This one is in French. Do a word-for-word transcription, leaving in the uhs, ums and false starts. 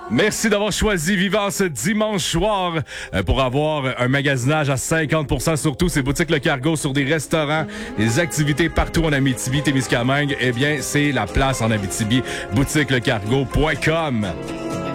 Merci d'avoir choisi Vivant ce dimanche soir euh, pour avoir un magasinage à cinquante pour cent sur tous ces boutiques Le Cargo, sur des restaurants, des activités partout en Abitibi, Témiscamingue. Eh bien, c'est la place en Abitibi, boutique le cargo point com.